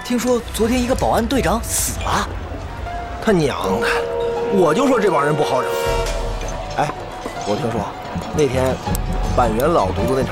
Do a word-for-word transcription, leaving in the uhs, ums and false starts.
听说昨天一个保安队长死了。 他娘的！我就说这帮人不好惹。哎，我听说那天板垣老犊子那场